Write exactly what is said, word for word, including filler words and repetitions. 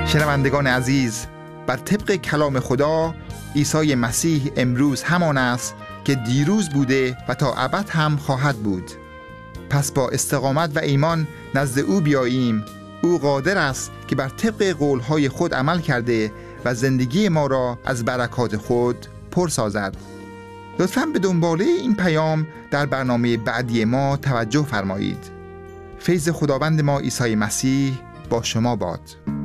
شنوندگان عزیز، بر طبق کلام خدا، عیسی مسیح امروز همان است که دیروز بوده و تا ابد هم خواهد بود. پس با استقامت و ایمان نزد او بیاییم. او قادر است که بر طبق قولهای خود عمل کرده و زندگی ما را از برکات خود پر سازد. لطفاً به دنباله این پیام در برنامه بعدی ما توجه فرمایید. فیض خداوند ما عیسی مسیح با شما باد.